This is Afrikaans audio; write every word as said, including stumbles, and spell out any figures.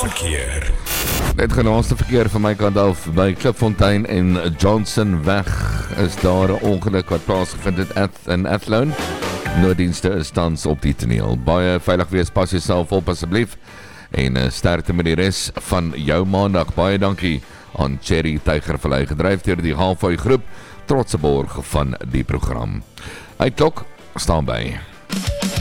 Verkeer. Net genaaste verkeer van my kant af by Klipfontein en Johnson weg is daar 'n ongeluk wat plaasgevind het Ath- in Athlone. Nooddienste is tans op die toneel. Baie veilig wees, pas jouself op asseblief en uh, sterkte met die res van jou maandag. Baie dankie aan Cherry Tygervallei, gedryf deur die Halfway groep, trotse borg van die program. Uitklok staan by.